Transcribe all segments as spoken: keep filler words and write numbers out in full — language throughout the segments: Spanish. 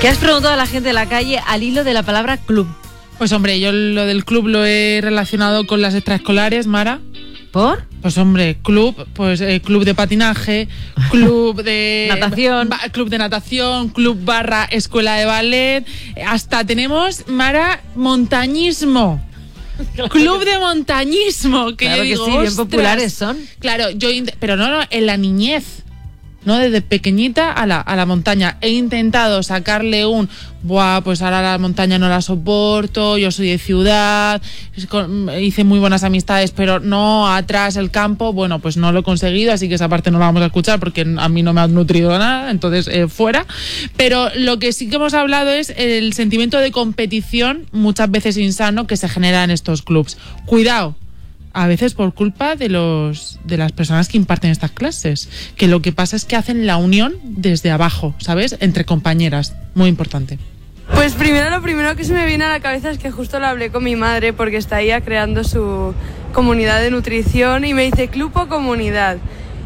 ¿Qué has preguntado a la gente de la calle al hilo de la palabra club? Pues hombre, yo lo del club lo he relacionado con las extraescolares, Mara. ¿Por? Pues hombre, club, pues eh, club de patinaje, club de natación, ba, club de natación, club barra escuela de ballet, hasta tenemos, Mara, montañismo. Claro club que... de montañismo, que claro yo que digo, sí, bien populares son. Claro, yo pero no, no, en la niñez. ¿No? Desde pequeñita a la, a la montaña. He intentado sacarle un, buah, pues ahora la montaña no la soporto, yo soy de ciudad, hice muy buenas amistades, pero no, atrás el campo, bueno, pues no lo he conseguido, así que esa parte no la vamos a escuchar porque a mí no me ha nutrido nada, entonces eh, fuera. Pero lo que sí que hemos hablado es el sentimiento de competición, muchas veces insano, que se genera en estos clubs. Cuidado. A veces por culpa de los de las personas que imparten estas clases, que lo que pasa es que hacen la unión desde abajo, ¿sabes? Entre compañeras, muy importante. Pues primero lo primero que se me viene a la cabeza es que justo lo hablé con mi madre porque está ella creando su comunidad de nutrición y me dice club o comunidad.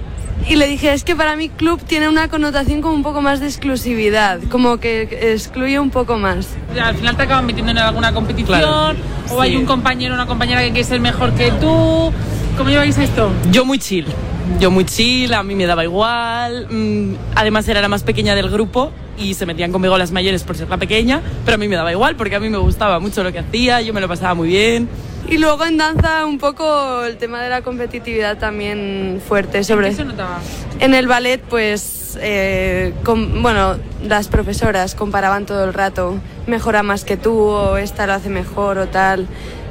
Y le dije, es que para mí club tiene una connotación como un poco más de exclusividad, como que excluye un poco más. Al final te acaban metiendo en alguna competición, claro. O sí. Hay un compañero o una compañera que quiere ser mejor que tú. ¿Cómo lleváis esto? Yo muy chill, yo muy chill, a mí me daba igual. Además era la más pequeña del grupo y se metían conmigo las mayores por ser la pequeña, pero a mí me daba igual porque a mí me gustaba mucho lo que hacía, yo me lo pasaba muy bien. Y luego en danza un poco el tema de la competitividad también fuerte. Sobre... ¿En qué se notaba? En el ballet, pues, eh, con, bueno, las profesoras comparaban todo el rato, mejora más que tú, o esta lo hace mejor, o tal.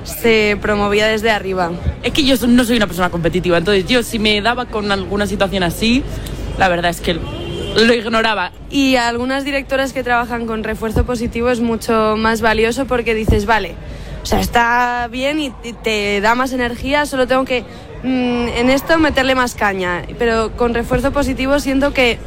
Se promovía desde arriba. Es que yo no soy una persona competitiva, entonces yo si me daba con alguna situación así, la verdad es que lo ignoraba. Y a algunas directoras que trabajan con refuerzo positivo es mucho más valioso porque dices, vale, o sea, está bien y te da más energía, solo tengo que mmm, en esto meterle más caña. Pero con refuerzo positivo siento que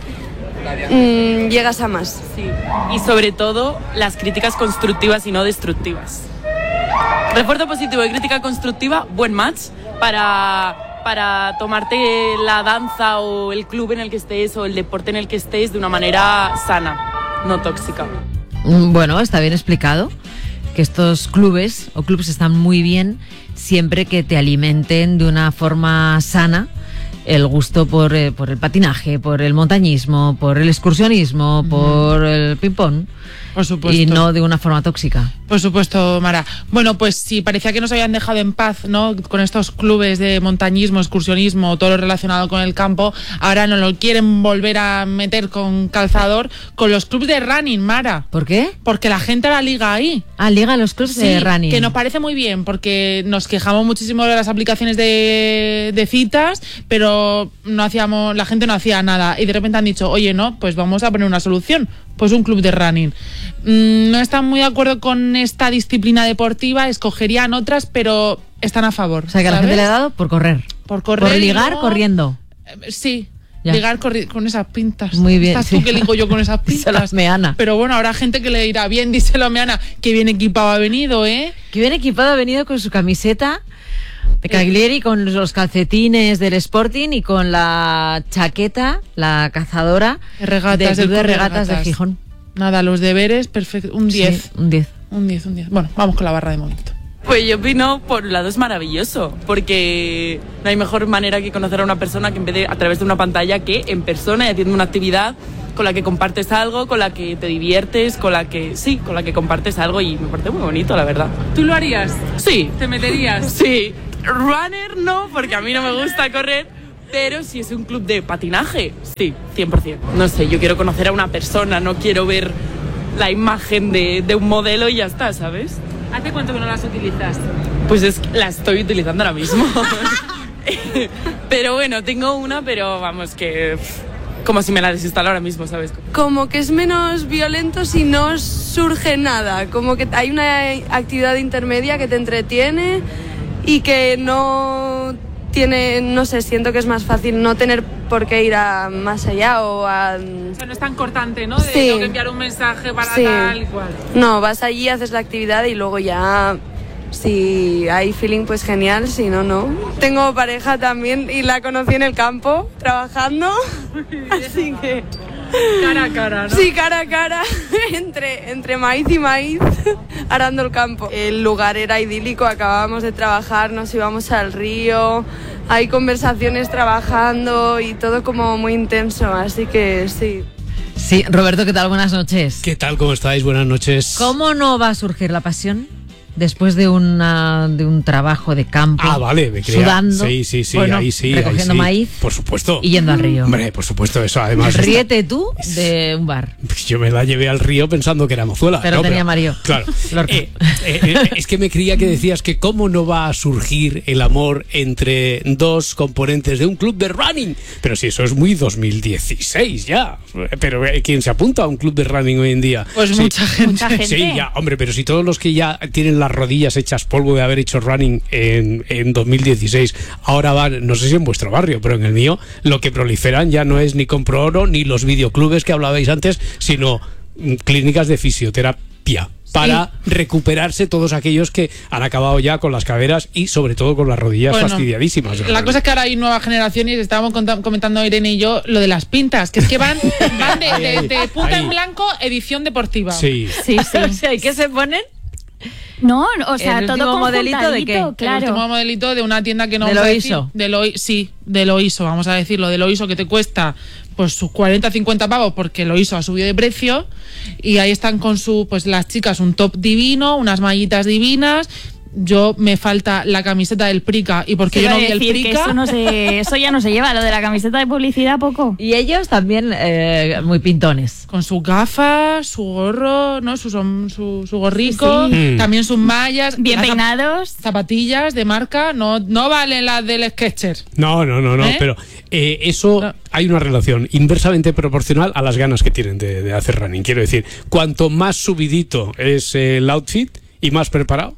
mmm, llegas a más. Sí. Y sobre todo las críticas constructivas y no destructivas. Refuerzo positivo y crítica constructiva, buen match para, para tomarte la danza o el club en el que estés o el deporte en el que estés de una manera sana, no tóxica. Bueno, está bien explicado. Que estos clubes o clubs están muy bien siempre que te alimenten de una forma sana el gusto por, eh, por el patinaje, por el montañismo, por el excursionismo, mm. por el ping-pong. Por supuesto. Y no de una forma tóxica. Por supuesto, Mara. Bueno, pues sí, parecía que nos habían dejado en paz, ¿no? Con estos clubes de montañismo, excursionismo, todo lo relacionado con el campo. Ahora nos lo quieren volver a meter con calzador con los clubes de running, Mara. ¿Por qué? Porque la gente la liga ahí. Ah, liga los clubes sí, de running. Que nos parece muy bien, porque nos quejamos muchísimo de las aplicaciones de, de citas, pero no hacíamos, la gente no hacía nada. Y de repente han dicho, oye, no, pues vamos a poner una solución. Pues un club de running. Mm, no están muy de acuerdo con esta disciplina deportiva, escogerían otras, pero están a favor. O sea, que a la gente le ha dado por correr. Por correr. Por ligar, no, corriendo. Eh, sí. Ya. Ligar corri- con esas pintas. Muy bien. Estás sí. tú que ligo yo con esas pintas. Díselo a Meana. Pero bueno, habrá gente que le dirá, bien, díselo a Meana, que bien equipado ha venido, ¿eh? Que bien equipado ha venido con su camiseta de Cagliari, con los calcetines del Sporting y con la chaqueta, la cazadora regatas del Club de Regatas, regatas de Gijón. Nada, los deberes, perfecto. Un diez. Sí, un diez. Un diez, un diez. Bueno, vamos con la barra de momento. Pues yo opino, por un lado es maravilloso, porque no hay mejor manera que conocer a una persona que en vez de a través de una pantalla que en persona y haciendo una actividad con la que compartes algo, con la que te diviertes, con la que, sí, con la que compartes algo y me parece muy bonito, la verdad. ¿Tú lo harías? Sí. ¿Te meterías? Sí. Runner no, porque a mí no me gusta correr, pero si es un club de patinaje, sí, cien por ciento. No sé, yo quiero conocer a una persona, no quiero ver la imagen de, de un modelo y ya está, ¿sabes? ¿Hace cuánto que no las utilizas? Pues es que la estoy utilizando ahora mismo. Pero bueno, tengo una, pero vamos, que como si me la desinstalo ahora mismo, ¿sabes? Como que es menos violento si no surge nada, como que hay una actividad intermedia que te entretiene y que no tiene, no sé, siento que es más fácil no tener por qué ir a más allá o a... O sea, no es tan cortante, ¿no? De sí. tengo que enviar un mensaje para sí. tal y cual. No, vas allí, haces la actividad y luego ya, si hay feeling, pues genial, si no, no. Tengo pareja también y la conocí en el campo, trabajando, así que... Cara a cara, ¿no? Sí, cara a cara, entre, entre maíz y maíz, arando el campo. El lugar era idílico, acabábamos de trabajar, nos íbamos al río, hay conversaciones trabajando y todo como muy intenso, así que sí. Sí, Roberto, ¿qué tal? Buenas noches. ¿Qué tal? ¿Cómo estáis? Buenas noches. ¿Cómo no va a surgir la pasión después de una de un trabajo de campo? Ah, vale, me creía. Sudando, Sí, sí, sí, bueno, ahí sí. recogiendo ahí sí. maíz. Por supuesto. Y yendo al río. Hombre, por supuesto, eso además. Ríete tú de un bar. Pues yo me la llevé al río pensando que era mozuela. Pero no, tenía Mario. Claro. Lorca. Eh, eh, eh, es que me creía que decías que cómo no va a surgir el amor entre dos componentes de un club de running. Pero si eso es muy dos mil dieciséis ya. Pero eh, ¿quién se apunta a un club de running hoy en día? Pues Sí. mucha gente. Mucha gente. Sí, ya, hombre, pero si todos los que ya tienen las rodillas hechas polvo de haber hecho running en, en dos mil dieciséis, ahora van, no sé si en vuestro barrio, pero en el mío, lo que proliferan ya no es ni Compro Oro ni los videoclubes que hablabais antes, sino mm, clínicas de fisioterapia para recuperarse todos aquellos que han acabado ya con las caderas y sobre todo con las rodillas Bueno, fastidiadísimas. La cosa es que ahora hay nuevas generaciones, estábamos conta- comentando Irene y yo lo de las pintas, que es que van, van de, de- de punta Ahí. en blanco, edición deportiva. Sí. Sí, sí. O sea, ¿y qué se ponen? No, o sea, ¿El todo último modelito de conjuntadito, qué? El claro. último modelito de una tienda que no ¿De vamos a Loiso? decir. De Loi- sí, de Loiso, vamos a decirlo, de Loiso, que te cuesta pues sus cuarenta, cincuenta pavos porque Loiso ha subido de precio y ahí están con su, pues las chicas, un top divino, unas mallitas divinas. Yo me falta la camiseta del Prica y porque Te yo iba no a vi el decir que Prica. eso, no se, eso ya no se lleva, lo de la camiseta de publicidad poco. Y ellos también eh, muy pintones. Con sus gafas, su gorro, ¿no? Su, som- su, su gorrico, Sí, sí. también sus mallas. Bien las zap- peinados. Zapatillas de marca, no, no valen las del Skechers. No, no, no, no, ¿Eh? pero eh, eso No. hay una relación inversamente proporcional a las ganas que tienen de, de hacer running. Quiero decir, cuanto más subidito es el outfit y más preparado,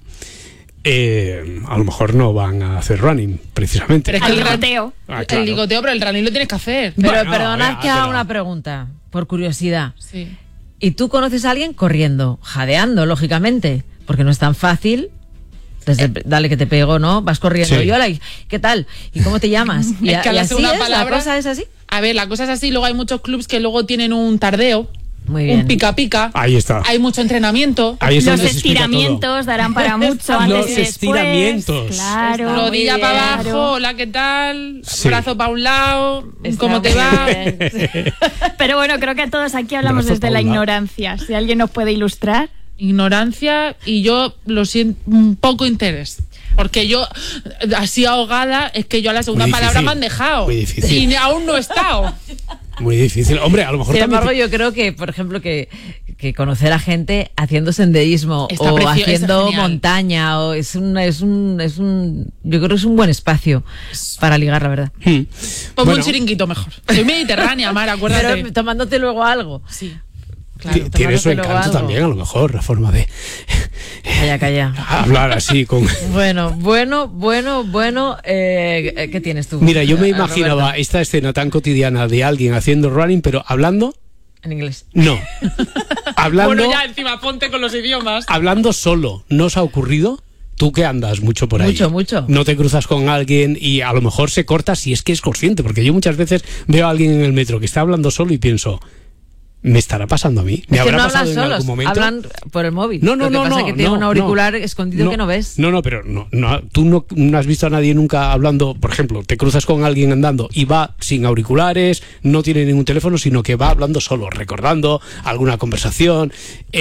eh, a lo mejor no van a hacer running, precisamente. Pero es que Al el ran- ligoteo. Ah, claro. El ligoteo, pero el running lo tienes que hacer. Pero Bueno, perdonad ya, que haga pero- una pregunta, por curiosidad. Sí. ¿Y tú conoces a alguien corriendo, jadeando, lógicamente? Porque no es tan fácil. Desde el- dale que te pego, ¿no? Vas corriendo. Sí. Y hola, ¿qué tal? ¿Y cómo te llamas? Y, Es a- que a y la así segunda es, palabra- la cosa es así. A ver, la cosa es así. Luego hay muchos clubs que luego tienen un tardeo, Muy bien. un pica-pica. Ahí está. Hay mucho entrenamiento. Ahí es Los donde se explica todo. estiramientos darán para mucho antes Los y después. estiramientos. Claro. Está muy Rodilla bien, para abajo, claro. hola, ¿qué tal? Sí. Brazo para un lado, Está ¿cómo te muy va? bien. Pero bueno, creo que todos aquí hablamos Brazo desde pa' la un lado. ignorancia. Si alguien nos puede ilustrar. Ignorancia y yo lo siento, un poco interés. Porque yo, así ahogada, es que yo a la segunda Muy palabra difícil, me han dejado. muy difícil. Y aún no he estado. Muy difícil. Hombre, a lo mejor Sin también. embargo, yo creo que, por ejemplo, que, que conocer a gente haciendo senderismo Está o precio- es haciendo genial. montaña o es un, es un, es un, yo creo que es un buen espacio para ligar, la verdad. Hmm. Ponme Bueno, un chiringuito mejor. Soy mediterránea, Mar, acuérdate. Pero tomándote luego algo. Sí. Claro, ti- tiene su tomándote luego encanto algo. también, a lo mejor, la forma de Calla, calla. hablar así con. Bueno, bueno, bueno, bueno. Eh, ¿Qué tienes tú? Mira, yo me eh, imaginaba Roberto? esta escena tan cotidiana de alguien haciendo running, pero hablando, En inglés. no. hablando, Bueno, ya encima ponte con los idiomas. hablando solo. ¿No os ha ocurrido? Tú que andas mucho por ahí. Mucho, mucho. No te cruzas con alguien y a lo mejor se corta si es que es consciente, porque yo muchas veces veo a alguien en el metro que está hablando solo y pienso, ¿me estará pasando a mí? ¿Me Es que habrá no pasado hablan en solos, algún momento? hablan por el móvil. No, no, Lo que no, pasa no, es que tiene no, un no. auricular escondido No, que no ves. No, no, pero no, no, tú no, no has visto a nadie nunca hablando, por ejemplo, te cruzas con alguien andando y va sin auriculares, no tiene ningún teléfono, sino que va hablando solo, recordando alguna conversación,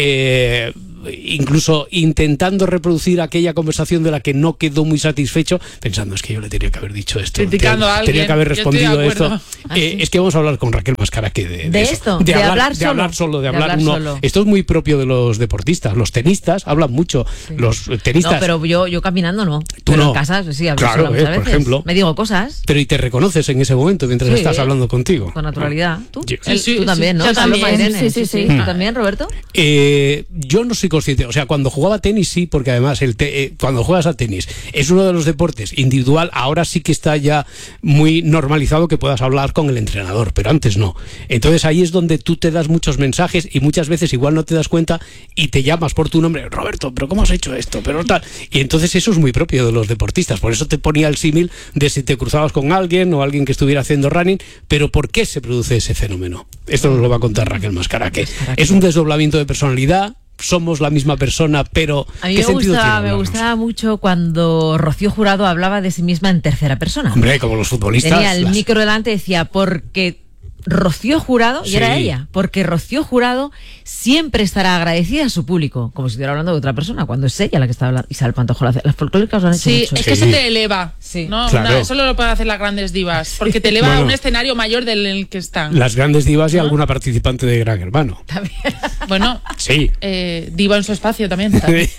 eh, incluso intentando reproducir aquella conversación de la que no quedó muy satisfecho, pensando, es que yo le tenía que haber dicho esto, Criticando tenía, a alguien. tenía que haber Yo estoy de respondido esto. acuerdo. ¿Ah, Eh, sí? Es que vamos a hablar con Raquel Mascara que de, ¿De eso. esto? ¿De hablar de solo? hablar solo, de De hablar, hablar uno. solo. Esto es muy propio de los deportistas. Los tenistas hablan mucho. Los tenistas. No, pero yo, yo caminando no. Tú pero no. en casa sí, hablo Claro, sola eh, muchas por veces. ejemplo. Me digo cosas Pero y te reconoces en ese momento mientras Sí, estás hablando contigo. con naturalidad. ¿Tú? Yo- Sí, sí, Tú también, sí. ¿no? Yo Paloma también, Irene. sí, sí, sí. ¿Tú también, Roberto? Eh, yo no soy consciente. O sea, cuando jugaba tenis sí, porque además el te, eh, cuando juegas a tenis es uno de los deportes individual, ahora sí que está ya muy normalizado que puedas hablar con el entrenador, pero antes no. Entonces ahí es donde tú te das muchos mensajes y muchas veces igual no te das cuenta y te llamas por tu nombre, Roberto, pero ¿cómo has hecho esto? Pero tal. Y entonces eso es muy propio de los deportistas. Por eso te ponía el símil de si te cruzabas con alguien o alguien que estuviera haciendo running, pero ¿por qué se produce ese fenómeno? Esto nos lo va a contar Raquel Mascaraque. Es un desdoblamiento de personalidad. Somos la misma persona, pero a mí ¿qué me sentido gustaba, tiene me hablarnos? gustaba mucho cuando Rocío Jurado hablaba de sí misma en tercera persona. Hombre, como los futbolistas. Tenía el las... micro delante y decía, porque Rocío Jurado, y Sí. era ella, porque Rocío Jurado siempre estará agradecida a su público, como si estuviera hablando de otra persona, cuando es ella la que está hablando. Isabel Pantoja, las folclóricas lo han hecho Sí, mucho. es que Sí. eso te eleva. Sí. ¿no? Claro. No, eso lo pueden hacer las grandes divas. Porque te eleva Bueno. a un escenario mayor del en el que están. Las grandes divas y ¿No? alguna participante de Gran Hermano. Bueno, Sí. eh, diva en su espacio también.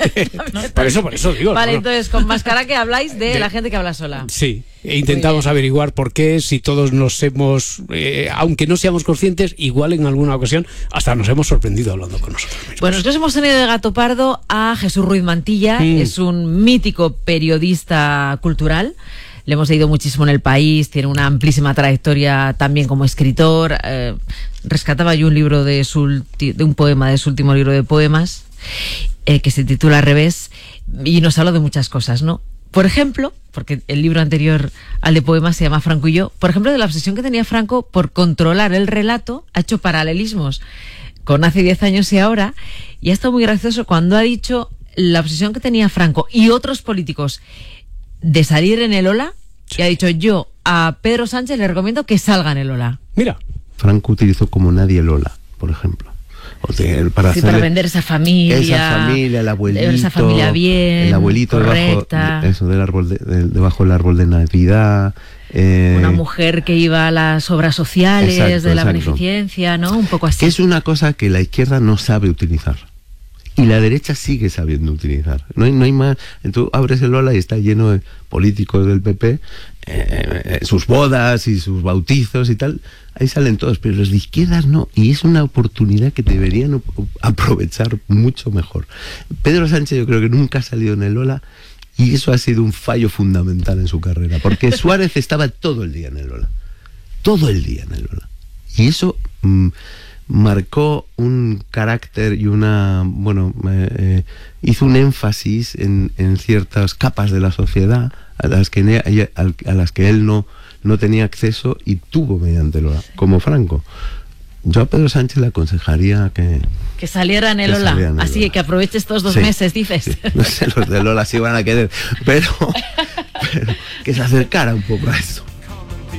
Por eso, por eso digo. Vale, ¿no? entonces con Mascaraque habláis de, De- la gente que habla sola. Sí, e intentamos averiguar por qué, si todos nos hemos, eh, aunque no seamos conscientes, igual en alguna ocasión hasta nos hemos sorprendido hablando con nosotros mismos. Bueno, nosotros hemos tenido de gato pardo a Jesús Ruiz Mantilla, Mm. es un mítico periodista cultural. Le hemos leído muchísimo en El País, tiene una amplísima trayectoria también como escritor. Eh, rescataba yo un libro de su ulti- de un poema de su último libro de poemas, eh, que se titula Al revés, y nos habla de muchas cosas, ¿no? Por ejemplo, porque el libro anterior al de poemas se llama Franco y yo, por ejemplo, de la obsesión que tenía Franco por controlar el relato, ha hecho paralelismos con hace diez años y ahora, y ha estado muy gracioso cuando ha dicho la obsesión que tenía Franco y otros políticos de salir en el Ola, y ha dicho, yo a Pedro Sánchez le recomiendo que salga en el Ola. Mira, Franco utilizó como nadie Lola, por ejemplo. O sea, para, Sí, hacerle- para vender esa familia. esa familia, el abuelito, esa familia bien, el abuelito correcta. debajo, eso del árbol de, de- debajo del árbol de Navidad, eh, Una mujer que iba a las obras sociales, Exacto, de la exacto. beneficencia, ¿no? Un poco así. que es una cosa que la izquierda no sabe utilizar. Y la derecha sigue sabiendo utilizar. No hay, no hay más. Tú abres el Lola y está lleno de políticos del P P, eh, eh, sus bodas y sus bautizos y tal. Ahí salen todos, pero los de izquierdas no. Y es una oportunidad que deberían op- aprovechar mucho mejor. Pedro Sánchez yo creo que nunca ha salido en el Lola y eso ha sido un fallo fundamental en su carrera. Porque Suárez estaba todo el día en el Lola. Todo el día en el Lola. Y eso... Mm, marcó un carácter y una, bueno, eh, eh, hizo un énfasis en, en ciertas capas de la sociedad a las que, ne- a, a las que él no, no tenía acceso y tuvo mediante Lola, como Franco. Yo a Pedro Sánchez le aconsejaría que... Que saliera en el Que Ola. saliera en el Así Lola. que aproveche estos dos Sí, meses, dices. sí. No sé, los de Lola sí van a querer, pero, pero que se acercara un poco a eso.